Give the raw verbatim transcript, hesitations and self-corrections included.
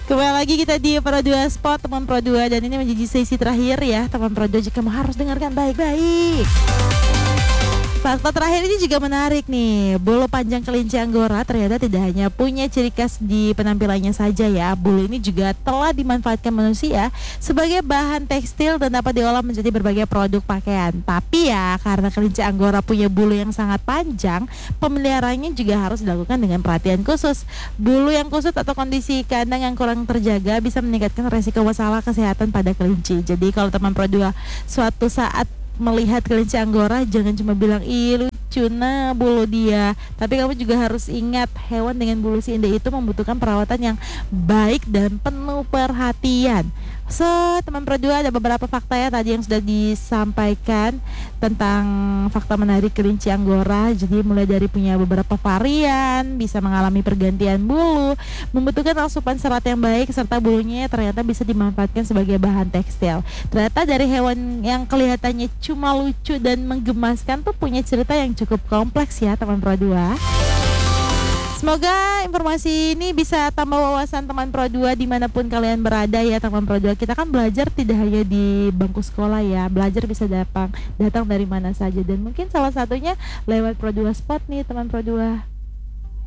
Kembali lagi kita di Pro dua Spot teman Pro dua, dan ini menjadi sesi terakhir ya teman Pro dua, jika kamu harus dengarkan baik-baik. Fakta terakhir ini juga menarik nih. Bulu panjang kelinci Anggora ternyata tidak hanya punya ciri khas di penampilannya saja ya. Bulu ini juga telah dimanfaatkan manusia sebagai bahan tekstil dan dapat diolah menjadi berbagai produk pakaian. Tapi ya, karena kelinci Anggora punya bulu yang sangat panjang, pemeliharaannya juga harus dilakukan dengan perhatian khusus. Bulu yang kusut atau kondisi kandang yang kurang terjaga bisa meningkatkan resiko masalah kesehatan pada kelinci. Jadi kalau teman Pro dua suatu saat melihat kelinci Anggora, jangan cuma bilang ih lucu nah bulu dia, tapi kamu juga harus ingat hewan dengan bulu si indah itu membutuhkan perawatan yang baik dan penuh perhatian. So teman Pro dua, ada beberapa fakta ya tadi yang sudah disampaikan tentang fakta menarik kelinci Anggora. Jadi mulai dari punya beberapa varian, bisa mengalami pergantian bulu, membutuhkan asupan serat yang baik, serta bulunya ternyata bisa dimanfaatkan sebagai bahan tekstil. Ternyata dari hewan yang kelihatannya cuma lucu dan menggemaskan tuh punya cerita yang cukup kompleks ya teman Pro dua. Semoga informasi ini bisa tambah wawasan teman Pro dua dimanapun kalian berada ya teman Pro dua. Kita kan belajar tidak hanya di bangku sekolah ya, belajar bisa datang datang dari mana saja, dan mungkin salah satunya lewat Pro dua Spot nih teman Pro dua.